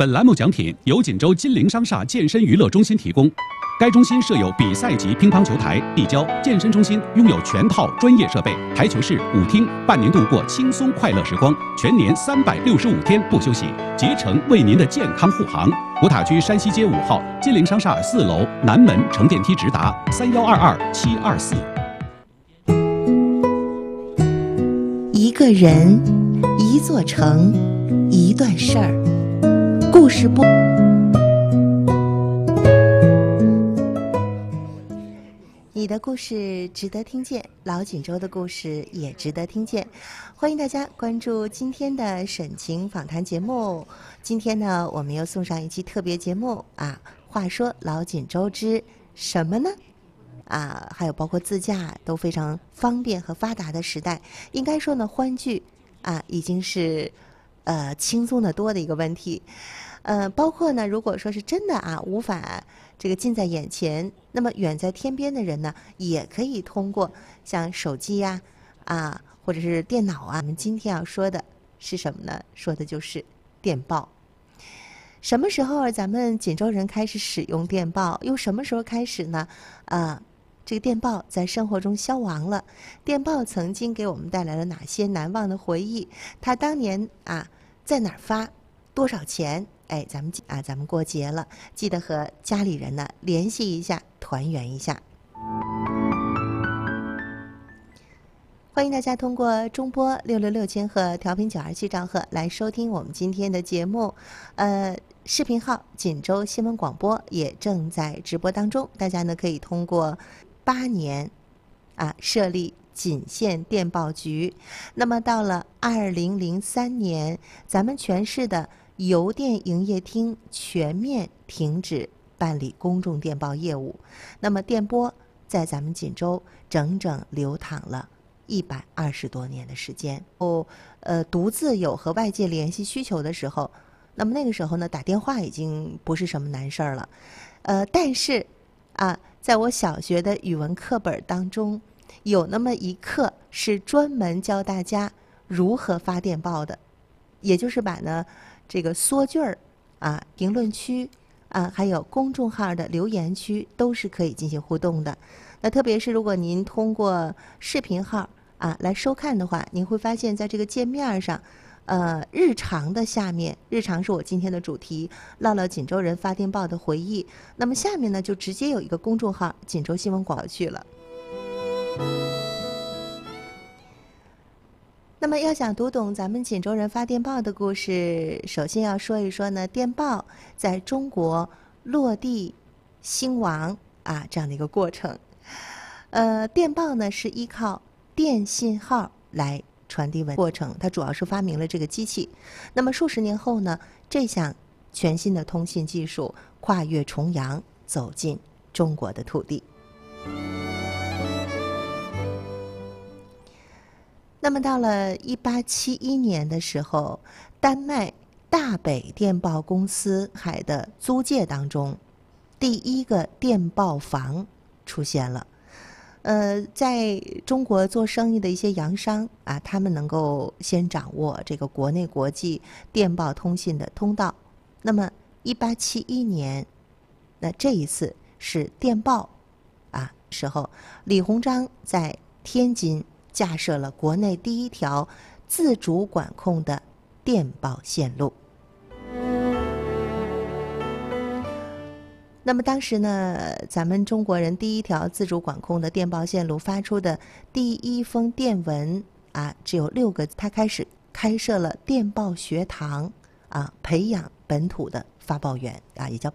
本栏目奖品由锦州金陵商厦健身娱乐中心提供。该中心设有比赛级乒乓球台、地胶，健身中心拥有全套专业设备，台球室、舞厅，伴您度过轻松快乐时光，全年365天不休息，竭诚为您的健康护航。古塔区山西街5号金陵商厦4楼南门乘电梯直达3122724。 一个人，一座城，一段事儿，故事不。你的故事值得听见，老锦州的故事也值得听见。欢迎大家关注今天的沈晴访谈节目。今天呢，我们又送上一期特别节目啊。话说老锦州之什么呢？还有包括自驾都非常方便和发达的时代，应该说呢，欢聚已经是轻松的多的一个问题。包括呢，如果说是真的无法这个近在眼前，那么远在天边的人呢，也可以通过像手机或者是电脑我们今天要说的是什么呢？说的就是电报。什么时候咱们锦州人开始使用电报？又什么时候开始呢？这个电报在生活中消亡了。电报曾经给我们带来了哪些难忘的回忆？它当年在哪儿发？多少钱？咱们过节了，记得和家里人呢联系一下，团圆一下。欢迎大家通过中波666千赫调频927兆赫来收听我们今天的节目。视频号锦州新闻广播也正在直播当中，大家呢可以通过8年设立锦县电报局。那么到了2003年，咱们全市的邮电营业厅全面停止办理公众电报业务。那么电波在咱们锦州整整流淌了120多年的时间。独自有和外界联系需求的时候，那么那个时候呢，打电话已经不是什么难事儿了。但是在我小学的语文课本当中，有那么一课是专门教大家如何发电报的，也就是把呢这个缩句儿评论区还有公众号的留言区都是可以进行互动的。那特别是如果您通过视频号来收看的话，您会发现在这个界面上日常的下面，日常是我今天的主题，唠唠锦州人发电报的回忆。那么下面呢，就直接有一个公众号锦州新闻广播去了。那么要想读懂咱们锦州人发电报的故事，首先要说一说呢，电报在中国落地兴亡这样的一个过程。电报呢是依靠电信号来传递文过程，它主要是发明了这个机器。那么数十年后呢，这项全新的通信技术跨越重洋，走进中国的土地。那么到了1871年的时候，丹麦大北电报公司海的租界当中，第一个电报房出现了。在中国做生意的一些洋商他们能够先掌握这个国内国际电报通信的通道。那么1871年，那这一次是电报时候，李鸿章在天津架设了国内第一条自主管控的电报线路。那么当时呢，咱们中国人第一条自主管控的电报线路发出的第一封电文只有6个字，他开始开设了电报学堂培养本土的发报员也叫